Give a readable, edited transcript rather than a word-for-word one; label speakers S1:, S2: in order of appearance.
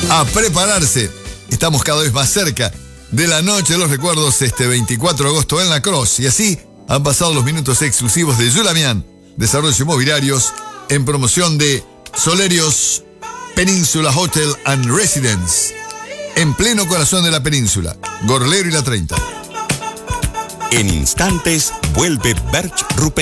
S1: A prepararse. Estamos cada vez más cerca de la noche de los recuerdos este 24 de agosto en La Crosse. Y así han pasado los minutos exclusivos de Julamian, Desarrollos Inmobiliarios, en promoción de Solerios Península Hotel and Residence, en pleno corazón de la península, Gorlero y la 30.
S2: En instantes vuelve Berch Rupen.